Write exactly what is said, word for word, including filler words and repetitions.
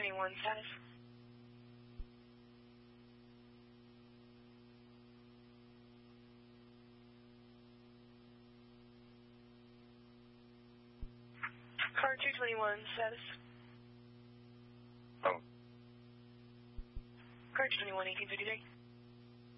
twenty-one status. Car two twenty-one status. Oh. Car two twenty-one, eighteen fifty-three.